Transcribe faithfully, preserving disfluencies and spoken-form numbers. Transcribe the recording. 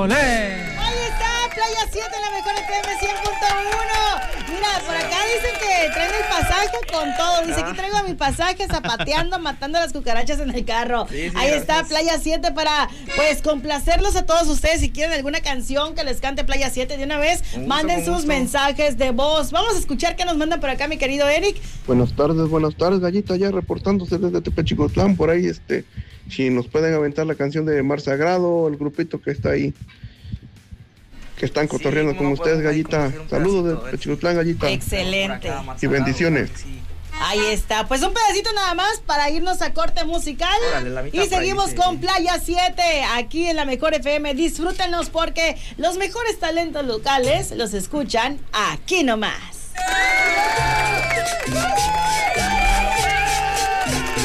¡Olé! Ahí está, Playa siete, la mejor F M cien punto uno. Mira, por acá dicen que traen el pasaje con todo. Dice, aquí traigo mi pasaje zapateando, matando a las cucarachas en el carro. Sí, sí, ahí está, Playa siete, para, pues, complacerlos a todos ustedes. Si quieren alguna canción que les cante Playa siete de una vez, gusto, manden sus mensajes de voz. Vamos a escuchar qué nos mandan por acá, mi querido Eric. Buenas tardes, buenas tardes, Gallita, ya reportándose desde Tepechicotlán, por ahí, este... si nos pueden aventar la canción de Mar Sagrado, el grupito que está ahí, que están cotorreando sí, con ustedes, Gallita. Saludos de Tepechicotlán, Gallita. Excelente. Acá, y bendiciones. Sí. Ahí está, pues un pedacito nada más para irnos a corte musical. Órale, y seguimos ahí, con Playa siete, aquí en la mejor F M. Disfrútenos porque los mejores talentos locales los escuchan aquí nomás.